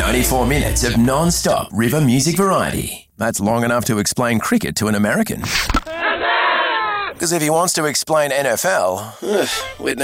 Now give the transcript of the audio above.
94 minutes of non-stop river music variety. That's long enough to explain cricket to an American. Because if he wants to explain NFL, we'd